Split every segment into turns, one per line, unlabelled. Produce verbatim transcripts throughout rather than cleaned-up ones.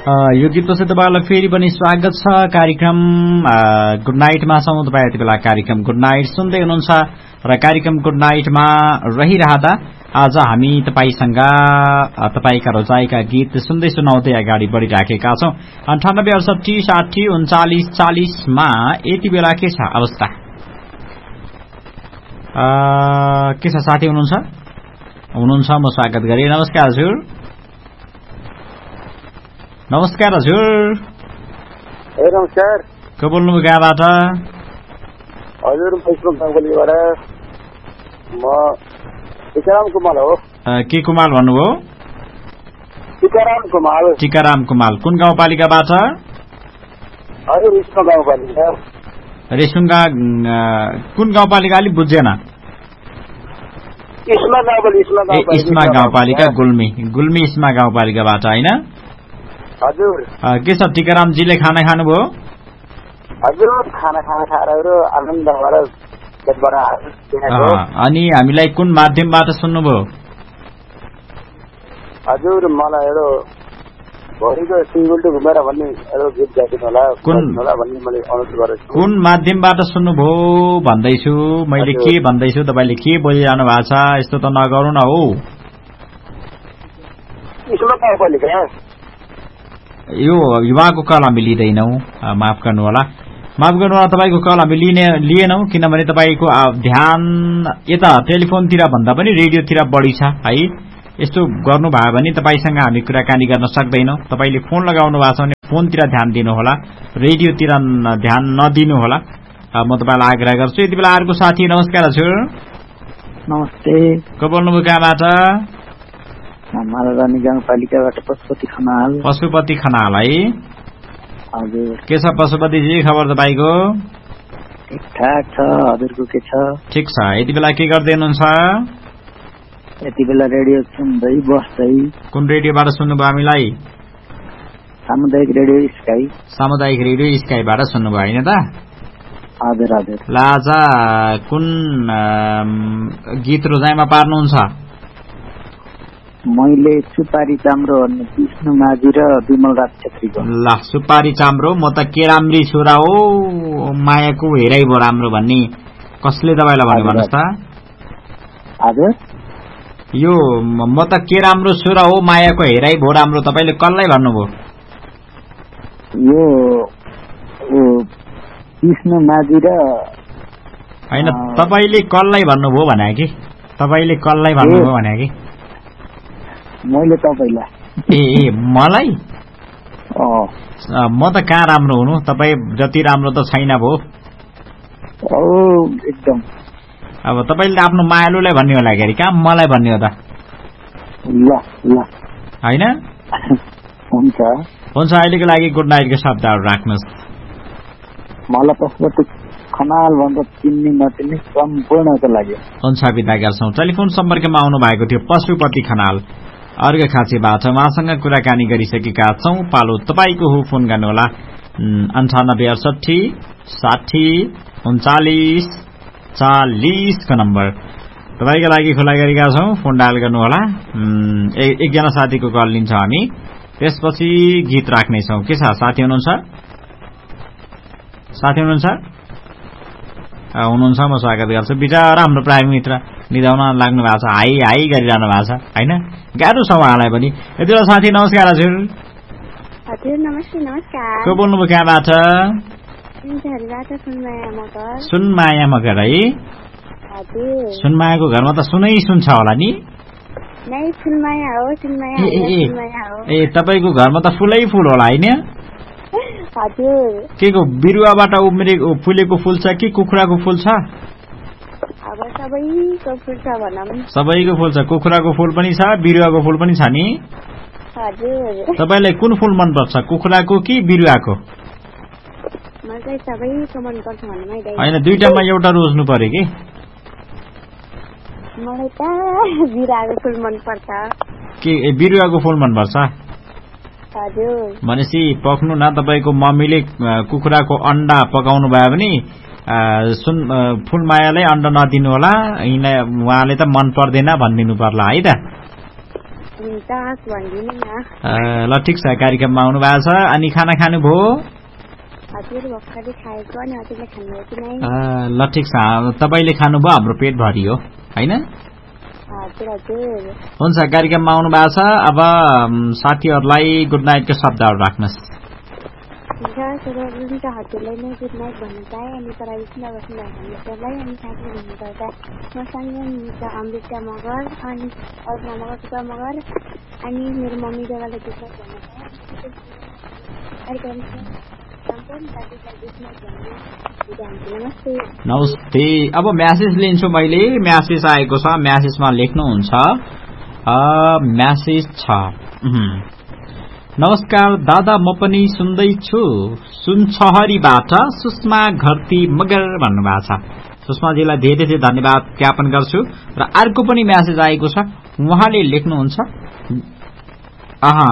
यो गीतपछि तपाईँलाई फेरि पनि स्वागत छ कार्यक्रम गुड नाइटमा छौँ। तपाईँ यति बेला कार्यक्रम गुड नाइट सुन्दै हुनुहुन्छ र कार्यक्रम गुड नाइटमा रहिरहँदा आज हामी तपाईँसँग तपाईँका रोजाइका गीत सुन्दै सुनाउँदै अगाडि बढिराखेका छौँ। अन्ठानब्बे अडसठी साठी उन्चालिस चालिसमा यति बेला के छ अवस्था? के छ साथी हुनुहुन्छ हुनुहुन्छ म स्वागत गरेँ। नमस्कार हजुर। नमस्कार हजुर।
ए नमस्कार।
को बोल्नुभयो कहाँबाट?
हजुर फैसबुक गाउँबाट म टिकाराम कुमार हो।
के कुमार भन्नुभयो?
टिकाराम कुमार।
टिकाराम कुमार कुन गाउँपालिकाबाट?
हजुर रेसुङ्गा गाउँपालिका।
रेसुङ्गा कुन गाउँपालिका अलिक बुझेन?
इस्मा गाउँपालिका।
इस्मा गाउँपालिका गुल्मी गुल्मी इस्मा गाउँपालिकाबाट होइन?
हजुर।
के छ टिकारामजीले खाना खानुभयो?
हजुर खाना खाना खाएर आनन्द भएर
अनि हामीलाई कुन माध्यमबाट सुन्नुभयो?
हजुर मलाई एउटा भरिको सिलगढी घुमेर भन्ने एउटा गीत गाइदिनु होला होला भन्ने मैले अनुरोध गरेको छु।
कुन माध्यमबाट सुन्नुभयो भन्दैछु मैले। के भन्दैछु तपाईँले के बोलिरहनु भएको छ? यस्तो त नगरौँ न हो। यो युवाको कल हामी लिँदैनौ, माफ गर्नु होला माफ गर्नु होला तपाईँको कल हामी लिने लिएनौ किनभने तपाईँको ध्यान यता टेलिफोनतिर भन्दा पनि रेडियोतिर बढी छ है। यस्तो गर्नुभयो भने तपाईँसँग हामी कुराकानी गर्न सक्दैनौ। तपाईँले फोन लगाउनु भएको छ भने फोनतिर ध्यान दिनुहोला, रेडियोतिर ध्यान नदिनु होला। म तपाईँलाई आग्रह गर्छु। यति बेला अर्को साथी। नमस्कार हजुर।
नमस्ते।
को बोल्नुभयो कहाँबाट?
मालरानी गाउँपालिकाबाट पशुपति खनाल।
पशुपति खनाल है?
हजुर।
के छ पशुपतिजी खबर तपाईँको?
ठिक ठाक छ। हजुरको के छ?
ठिक छ। यति बेला के गर्दै हुनुहुन्छ?
यति बेला रेडियो सुन्दै बस्दै।
कुन रेडियोबाट सुन्नुभयो हामीलाई?
सामुदायिक रेडियो स्काई।
सामुदायिक रेडियो स्काईबाट सुन्नुभयो होइन त?
हजुर हजुर।
ल आज कुन गीत रोजाइमा पार्नुहुन्छ?
मैले सुपारी चाम्रो भन्ने विष्णु माझी र विमल राज छेत्रीको।
ल सुपारी चाम्रो म त के राम्री छोरा हो मायाको हेराइ भो राम्रो भन्ने कसले तपाईँलाई भन्नु भन्नुहोस् त?
हजुर
यो म त के राम्रो छोरा हो मायाको हेराइ भो राम्रो तपाईँले कसलाई भन्नुभयो?
यो विष्णु माझी र
होइन तपाईँले कसलाई भन्नुभयो भने कि तपाईँले कसलाई भन्नुभयो भने कि?
मैले तपाईलाई।
ए ए मलाई?
अँ
म त कहाँ राम्रो हुनु, तपाईँ जति राम्रो त छैन भो।
एकदम।
अब तपाईँले आफ्नो मायालुलाई भन्ने होला के अरे, कहाँ मलाई भन्ने हो त?
ल ल
होइन?
हुन्छ
हुन्छ। अहिलेको लागि गुड नाइटको शब्दहरू राख्नुहोस्।
मलाई पशुपति खनाल भन्दा चिन्ने नचिन्ने सम्पूर्णको लागि
हुन्छ बिदा गर्छौँ। टेलिफोन सम्पर्कमा आउनु भएको थियो पशुपति खनाल अर्घ खाँचीबाट। उहाँसँग कुराकानी गरिसकेका छौँ। पालो तपाईँको हो, फोन गर्नुहोला अन्ठानब्बे अडसठी साठी उन्चालिस चालिसको नम्बर तपाईँको लागि खुला गरेका छौँ। फोन डायल गर्नुहोला। एकजना साथीको कल लिन्छौँ हामी, त्यसपछि गीत राख्नेछौँ। के छ साथी हुनुहुन्छ? साथी हुनुहुन्छ? हुनुहुन्छ म स्वागत गर्छु। बिचरा हाम्रो प्राइम मित्र निधाउन लाग्नु भएको छ, हाई हाई गरिरहनु भएको छ होइन, गाह्रो छ उहाँलाई पनि। यति बेला साथी नमस्कार हजुर।
हजुर नमस्ते। नमस्कार।
को बोल्नुभयो कहाँबाट? सुनमाया मगर है? सुनमायाको घरमा त सुनै सुन्छ होला नि? ए तपाईँको घरमा त फुलै फुल होला होइन? के को बिरुवाबाट उम्रेको फुलेको फुल छ कि कुखुराको फुल छ?
सबैको फुल छ भनौँ।
सबैको फुल छ, कुखुराको फुल पनि छ, बिरुवाको फुल पनि छ नि?
हजुर।
तपाईँलाई कुन फुल मनपर्छ, कुखुराको कि बिरुवाको?
मलाई सबैको मनपर्छ भन्नु है।
होइन दुईटामा एउटा रोज्नु पर्यो कि?
मलाई त बिरुवाको फुल मनपर्छ।
के बिरुवाको फुल मनपर्छ?
हजुर।
भनेपछि पक्नु न, तपाईँको मम्मीले कुखुराको अण्डा पकाउनु भयो भने सुन फुलमायालाई अण्डा नदिनु होला, उहाँले त मन पर्दैन भनिदिनु पर्ला है त?
हुन्छ भनिदिनु न।
ल ठिक छ, कार्यक्रममा आउनु भएको छ। अनि खाना खानुभयो?
हजुर भर्खरै खाएको। अनि हजुरले खानुभयो कि नै?
ल ठिक छ, तपाईँले खानुभयो, हाम्रो पेट भरियो होइन?
हजुर हजुर।
हुन्छ, कार्यक्रममा आउनु भएको छ। अब साथीहरूलाई गुड नाइटको शब्दहरू राख्नुहोस्।
हुन्छ हुन्छ, हजुरलाई नै गुड नाइट भन्न चाहे। अनि तर विष्णु बस्नु भएको मित्रलाई अनि साथीले भन्नुपर्दा मसँग मित्र अमृता मगर अनि अर्पणा मगर, सुका मगर अनि मेरो मम्मी बाबालाई गुड नाइट भन्न चाहे।
नमस्ते। अब म्यासेज लिन्छु मैले। म्यासेज आएको छ, म्यासेजमा लेख्नुहुन्छ। म्यासेज छ, नमस्कार दादा, म पनि सुन्दैछु सुनछहरीबाट सुषमा घरती मगर भन्नुभएको छ। सुषमाजीलाई धेरै धेरै धन्यवाद ज्ञापन गर्छु। र अर्को पनि म्यासेज आएको छ, उहाँले लेख्नुहुन्छ आहा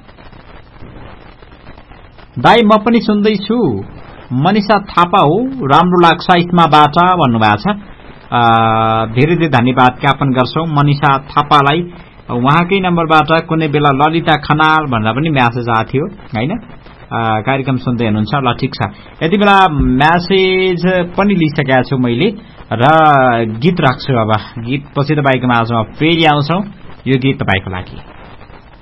दाई म पनि सुन्दैछु, मनिषा थापा हो, राम्रो लाग्छ इस्माबाट भन्नुभएको छ। धेरै धेरै धन्यवाद ज्ञापन गर्छौं मनिषा थापालाई। उहाँकै नम्बरबाट कुनै बेला ललिता खनाल भनेर पनि म्यासेज आएको थियो होइन? कार्यक्रम सुन्दै हुनुहुन्छ। ल ठिक छ, यति बेला म्यासेज पनि लिइसकेको छु मैले र गीत राख्छु। अब गीत पछि तपाईँको माझमा फेरि आउँछौं। यो गीत तपाईँको लागि।